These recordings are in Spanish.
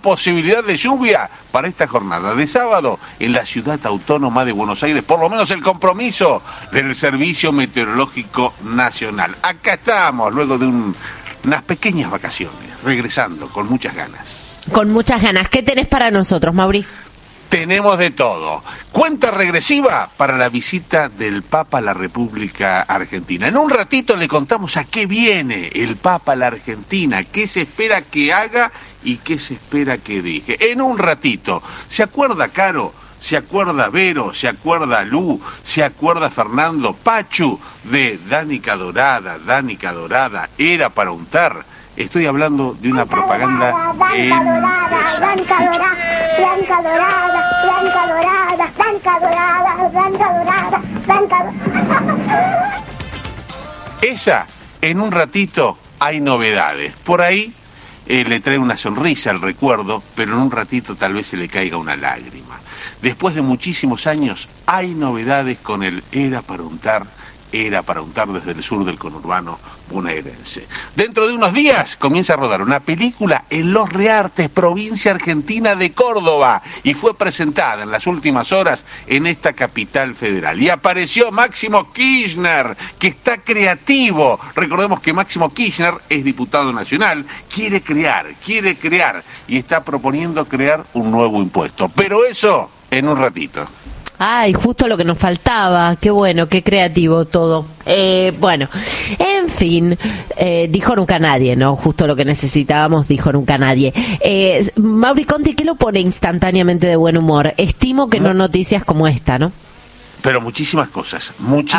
posibilidad de lluvia para esta jornada de sábado en la ciudad autónoma de Buenos Aires, por lo menos el compromiso del Servicio Meteorológico Nacional. Acá estamos, luego de unas pequeñas vacaciones, regresando con muchas ganas. Con muchas ganas. ¿Qué tenés para nosotros, Mauri? Tenemos de todo. Cuenta regresiva para la visita del Papa a la República Argentina. En un ratito le contamos a qué viene el Papa a la Argentina, qué se espera que haga y qué se espera que diga. En un ratito. ¿Se acuerda, Caro? ¿Se acuerda Vero? ¿Se acuerda Lu? ¿Se acuerda Fernando? Pachu de Danica Dorada, era para untar. Estoy hablando de una propaganda en esa. Blanca dorada. Esa, en un ratito, hay novedades. Por ahí le trae una sonrisa al recuerdo, pero en un ratito tal vez se le caiga una lágrima. Después de muchísimos años, hay novedades con el Era para untar desde el sur del conurbano bonaerense. Dentro de unos días comienza a rodar una película en Los Reartes, provincia argentina de Córdoba, y fue presentada en las últimas horas en esta capital federal. Y apareció Máximo Kirchner, que está creativo. Recordemos que Máximo Kirchner es diputado nacional, quiere crear, y está proponiendo crear un nuevo impuesto. Pero eso en un ratito. Ay, justo lo que nos faltaba. Qué bueno, qué creativo todo. Bueno, en fin, dijo nunca nadie, ¿no? Justo lo que necesitábamos, dijo nunca nadie. Mauri Conti, ¿qué lo pone instantáneamente de buen humor? Estimo que no noticias como esta, ¿no? Pero muchísimas cosas.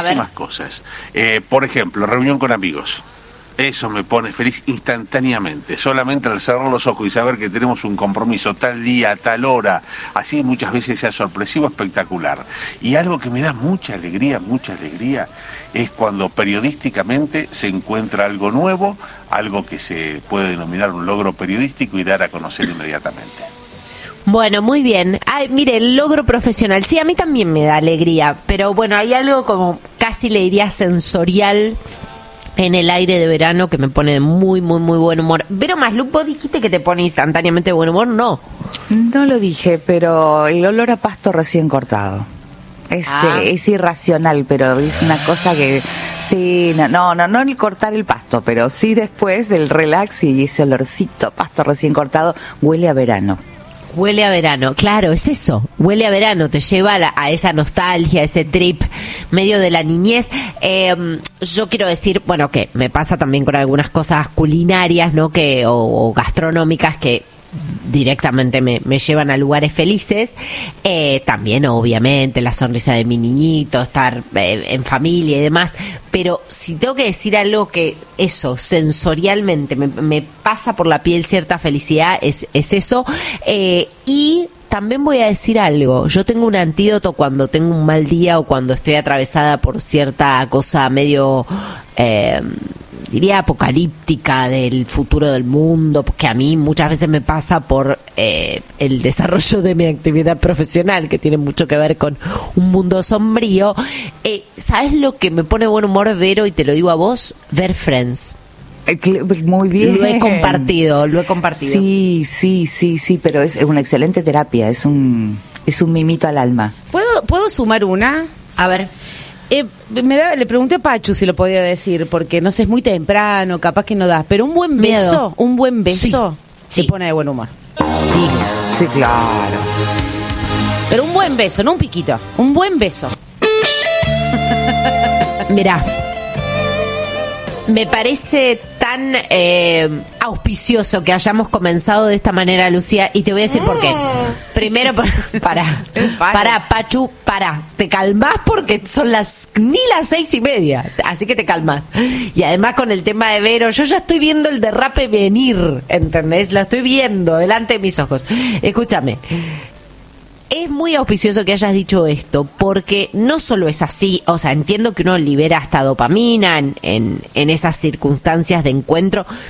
Por ejemplo, reunión con amigos. Eso me pone feliz instantáneamente, solamente al cerrar los ojos y saber que tenemos un compromiso tal día, tal hora, así muchas veces sea sorpresivo, espectacular. Y algo que me da mucha alegría, es cuando periodísticamente se encuentra algo nuevo, algo que se puede denominar un logro periodístico y dar a conocer inmediatamente. Bueno, muy bien. Ay, mire, el logro profesional, sí, a mí también me da alegría, pero bueno, hay algo como casi le diría sensorial en el aire de verano que me pone de muy buen humor. Vero Maslup, ¿vos dijiste que te pone instantáneamente de buen humor? No lo dije, pero el olor a pasto recién cortado es irracional, pero es una cosa que sí, no el cortar el pasto, pero sí después el relax y ese olorcito a pasto recién cortado huele a verano. Huele a verano, claro, es eso, huele a verano, te lleva a esa nostalgia, a ese trip medio de la niñez. Yo quiero decir, bueno, que me pasa también con algunas cosas culinarias, ¿no? O gastronómicas que directamente me llevan a lugares felices. También, obviamente, la sonrisa de mi niñito, estar en familia y demás. Pero si tengo que decir algo que eso, sensorialmente, me pasa por la piel cierta felicidad, es eso. Y también voy a decir algo. Yo tengo un antídoto cuando tengo un mal día o cuando estoy atravesada por cierta cosa medio diría apocalíptica del futuro del mundo, porque a mí muchas veces me pasa por el desarrollo de mi actividad profesional, que tiene mucho que ver con un mundo sombrío. ¿Sabes lo que me pone buen humor, Vero, y te lo digo a vos? Ver Friends. Muy bien. Lo he compartido. Sí, pero es una excelente terapia, es un mimito al alma. ¿Puedo sumar una? A ver. Le pregunté a Pachu si lo podía decir, porque no sé, es muy temprano, capaz que no das, pero un buen beso se pone de buen humor. Sí, claro. Pero un buen beso, no un piquito, un buen beso. Mirá, me parece tan auspicioso que hayamos comenzado de esta manera, Lucía, y te voy a decir por qué. Primero, para Pachu, te calmás porque son ni las 6:30, así que te calmás. Y además con el tema de Vero, yo ya estoy viendo el derrape venir, ¿entendés? Lo estoy viendo delante de mis ojos. Escúchame. Es muy auspicioso que hayas dicho esto, porque no solo es así, o sea, entiendo que uno libera hasta dopamina en esas circunstancias de encuentro,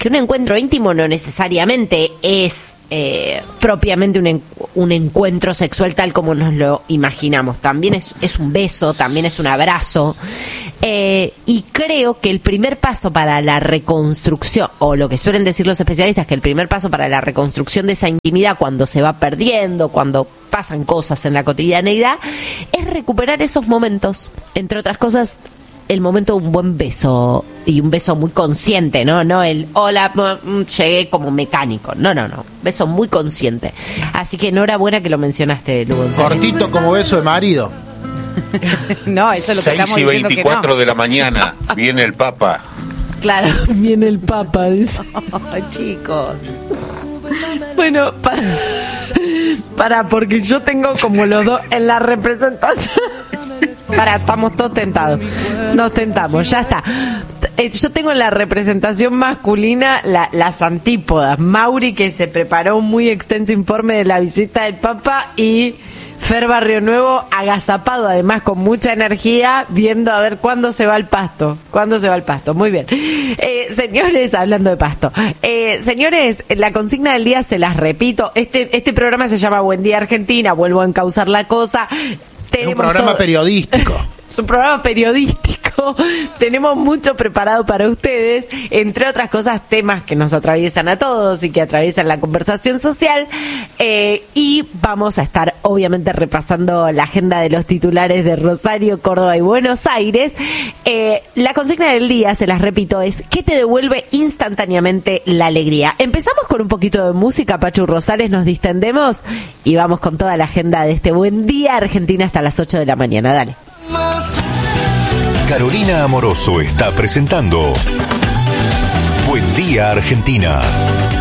que un encuentro íntimo no necesariamente es propiamente un encuentro sexual tal como nos lo imaginamos. También es un beso, también es un abrazo. Y creo que el primer paso para la reconstrucción, o lo que suelen decir los especialistas, que el primer paso para la reconstrucción de esa intimidad cuando se va perdiendo, cuando pasan cosas en la cotidianeidad, es recuperar esos momentos. Entre otras cosas, el momento de un buen beso, y un beso muy consciente, no el hola, llegué como mecánico, no, beso muy consciente. Así que enhorabuena que lo mencionaste, Lu González. Cortito como beso de marido. No, eso es lo que estamos diciendo. 6:24 de la mañana, viene el Papa. Claro, viene el Papa, dice. Ay, chicos. Bueno, porque yo tengo como los dos en la representación. Estamos todos tentados. Nos tentamos, ya está. Yo tengo en la representación masculina las antípodas. Mauri, que se preparó un muy extenso informe de la visita del Papa, y Fer Barrio Nuevo, agazapado además con mucha energía, viendo a ver cuándo se va al pasto. Muy bien. Señores, hablando de pasto. Señores, la consigna del día se las repito. Este programa se llama Buen Día Argentina. Vuelvo a encauzar la cosa. Es un programa periodístico. Es un programa periodístico. Tenemos mucho preparado para ustedes, entre otras cosas, temas que nos atraviesan a todos y que atraviesan la conversación social. Y vamos a estar, obviamente, repasando la agenda de los titulares de Rosario, Córdoba y Buenos Aires. La consigna del día, se las repito, es ¿qué te devuelve instantáneamente la alegría? Empezamos con un poquito de música, Pachu Rosales, nos distendemos y vamos con toda la agenda de este Buen Día Argentina hasta las 8 de la mañana. Dale. Carolina Amoroso está presentando Buen Día Argentina.